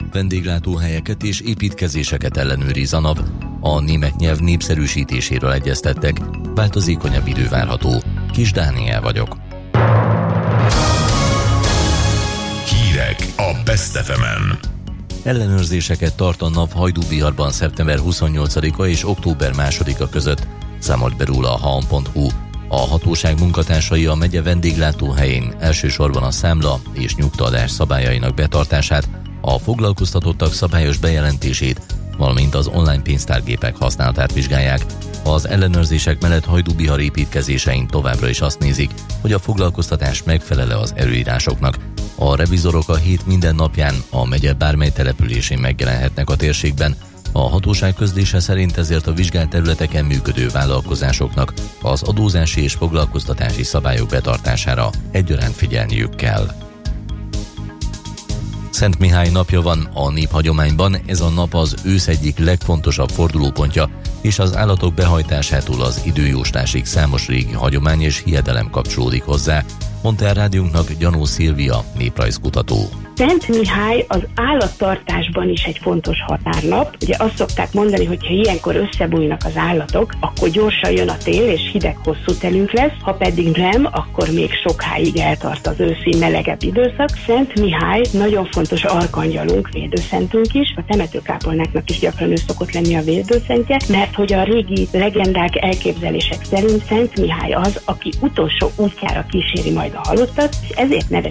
legfontosabb vendéglátóhelyeket és építkezéseket ellenőriz a NAV. A német nyelv népszerűsítéséről egyeztettek, változékonyabb idő várható. Kis Dániel vagyok. Hírek a Best FM-en. Ellenőrzéseket tart a NAV Hajdúbiharban szeptember 28-a és október 2-a között, számolt be róla a haan.hu. A hatóság munkatársai a megye vendéglátóhelyén elsősorban a számla és nyugtaadás szabályainak betartását, a foglalkoztatottak szabályos bejelentését, valamint az online pénztárgépek használatát vizsgálják. Az ellenőrzések mellett Hajdúbihar építkezésein továbbra is azt nézik, hogy a foglalkoztatás megfelel az előírásoknak. A revizorok a hét minden napján a megye bármely településén megjelenhetnek a térségben. A hatóság közlése szerint ezért a vizsgált területeken működő vállalkozásoknak az adózási és foglalkoztatási szabályok betartására egyaránt figyelniük kell. Szent Mihály napja van a néphagyományban, ez a nap az ősz egyik legfontosabb fordulópontja, és az állatok behajtásától az időjóslásig számos régi hagyomány és hiedelem kapcsolódik hozzá, mondta el rádiónknak Gyanó Szilvia, néprajzkutató. Szent Mihály az állattartásban is egy fontos határnap. Ugye azt szokták mondani, hogy ha ilyenkor összebújnak az állatok, akkor gyorsan jön a tél, és hideg hosszú telünk lesz, ha pedig nem, akkor még sokáig eltart az őszi melegebb időszak. Szent Mihály nagyon fontos arkangyalunk, védőszentünk is, a temetőkápolnáknak is gyakran ő szokott lenni a védőszentje, mert hogy a régi legendák, elképzelések szerint Szent Mihály az, aki utolsó útjára kíséri majd a halottat, és ezért